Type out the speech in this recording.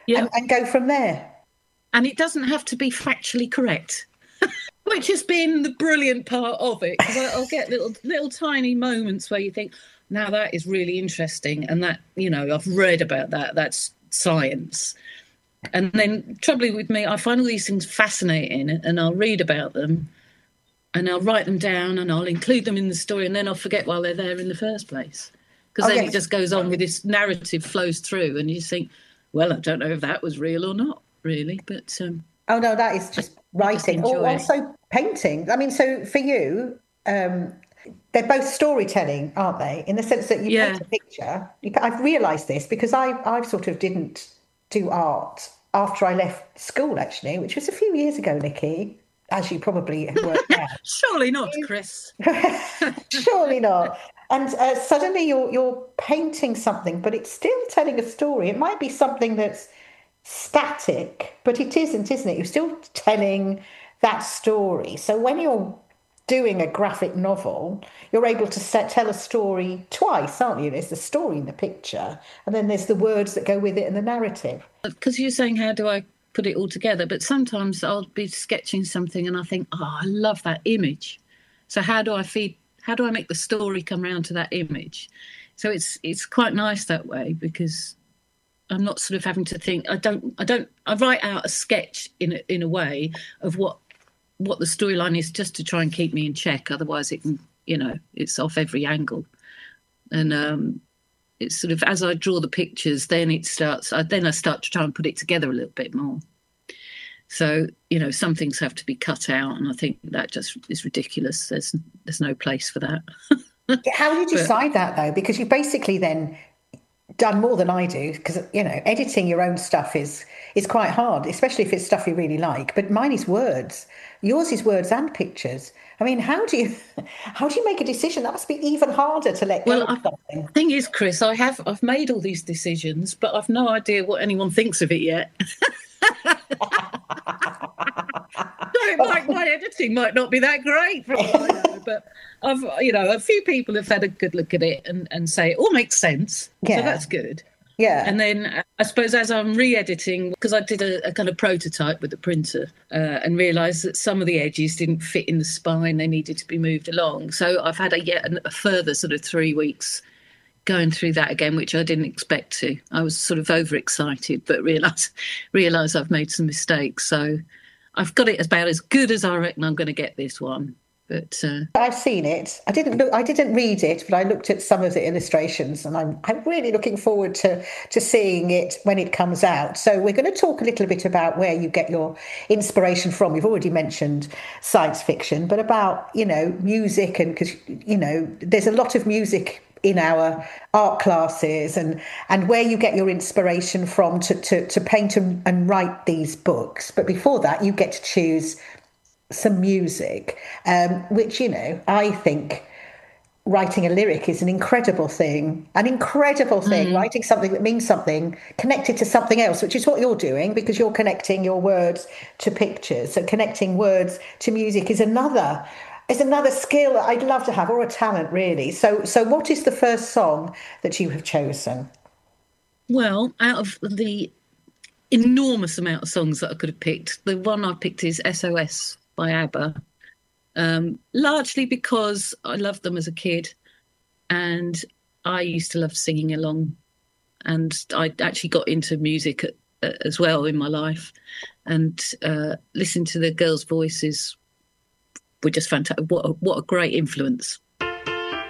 Yeah. and go from there. And it doesn't have to be factually correct, which has been the brilliant part of it. Because I'll get little tiny moments where you think, now that is really interesting. And that, I've read about that. That's science. And then trouble with me, I find all these things fascinating and I'll read about them and I'll write them down and I'll include them in the story and then I'll forget why they're there in the first place. Because Oh, then it yes. just goes on with this narrative flows through and you think, well, I don't know if that was real or not, really. But Oh, no, that is just I just writing. Or enjoy it. also painting. I mean, so for you, they're both storytelling, aren't they? In the sense that you paint Yeah. a picture. I've realised this because I sort of didn't do art after I left school, actually, which was a few years ago, Nikki, as you probably have worked out. Surely not, Chris. Surely not. And suddenly you're painting something, but it's still telling a story. It might be something that's static, but it isn't it? You're still telling that story. So when you're doing a graphic novel, you're able to tell a story twice, aren't you? There's the story in the picture, and then there's the words that go with it and the narrative. Because you're saying, how do I put it all together? But sometimes I'll be sketching something and I think, oh, I love that image. So how do I make the story come around to that image? So it's quite nice that way because I'm not sort of having to think. I write out a sketch in a way of what the storyline is just to try and keep me in check. Otherwise, it can, it's off every angle. And it's sort of as I draw the pictures, then I start to try and put it together a little bit more. So, some things have to be cut out, and I think that just is ridiculous. There's no place for that. How do you decide that though? Because you basically then done more than I do because editing your own stuff is quite hard, especially if it's stuff you really like. But mine is words. Yours is words and pictures. I mean, how do you make a decision? That must be even harder to let go Well, of something. thing is, Chris, I've made all these decisions, but I've no idea what anyone thinks of it yet. So my editing might not be that great, for all I know, but a few people have had a good look at it and say it all makes sense. Yeah. So that's good. Yeah. And then I suppose as I'm re-editing, because I did a kind of prototype with the printer and realised that some of the edges didn't fit in the spine, they needed to be moved along. So I've had a further sort of 3 weeks going through that again, which I didn't expect to. I was sort of overexcited, but realised I've made some mistakes. So I've got it about as good as I reckon I'm going to get this one. But I've seen it. I didn't read it, but I looked at some of the illustrations, and I'm really looking forward to seeing it when it comes out. So we're going to talk a little bit about where you get your inspiration from. We've already mentioned science fiction, but about music, and because there's a lot of music in our art classes, and where you get your inspiration from to paint and write these books. But before that, you get to choose some music, which I think writing a lyric is an incredible thing. Writing something that means something connected to something else, which is what you're doing because you're connecting your words to pictures. So connecting words to music is another skill that I'd love to have, or a talent really. So what is the first song that you have chosen? well, out of the enormous amount of songs that I could have picked, the one I picked is SOS by ABBA, largely because I loved them as a kid and I used to love singing along. And I actually got into music as well in my life, and listening to the girls' voices were just fantastic. What a great influence